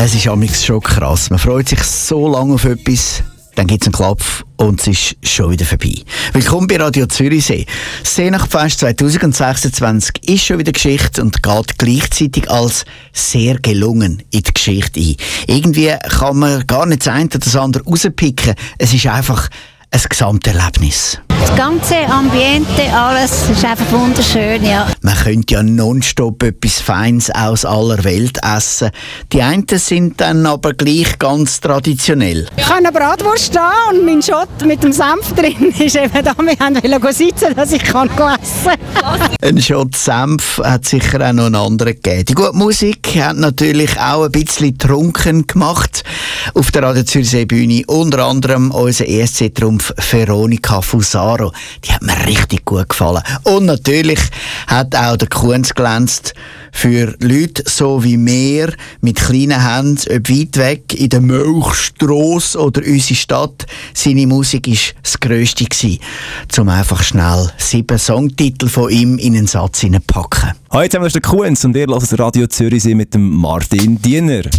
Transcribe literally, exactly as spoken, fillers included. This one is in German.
Es ist amigs schon krass. Man freut sich so lange auf etwas, dann gibt es einen Klapf und es ist schon wieder vorbei. Willkommen bei Radio Zürichsee. Das Seenachtfest zwanzig sechsundzwanzig ist schon wieder Geschichte und geht gleichzeitig als sehr gelungen in die Geschichte ein. Irgendwie kann man gar nicht das eine oder das andere rauspicken. Es ist einfach ein Gesamterlebnis. Das ganze Ambiente, alles ist einfach wunderschön, ja. Man könnte ja nonstop etwas Feines aus aller Welt essen. Die einen sind dann aber gleich ganz traditionell. Ich habe eine Bratwurst da und mein Schott mit dem Senf drin ist eben da. Wir wollten sitzen, dass ich kann essen kann. Ein Schott Senf hat sicher auch noch einen anderen gegeben. Die gute Musik hat natürlich auch ein bisschen trunken gemacht. Auf der Radio Zürichsee Bühne unter anderem unser E S C-Trumpf Veronica Fusaro. Die hat mir richtig gut gefallen. Und natürlich hat auch der Kunz glänzt für Leute so wie wir mit kleinen Händen, ob weit weg in der Milchstrasse oder unsere Stadt. Seine Musik war das Grösste gewesen, um einfach schnell sieben Songtitel von ihm in einen Satz hineinpacken. Heute haben wir den Kunz und ihr hört Radio Zürichsee mit dem Martin Diener.